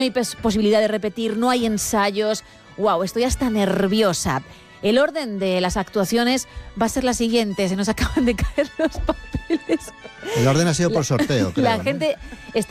No hay posibilidad de repetir, no hay ensayos. ¡Wow! Estoy hasta nerviosa. El orden de las actuaciones va a ser la siguiente. Se nos acaban de caer los papeles. El orden ha sido por sorteo, creo. La gente está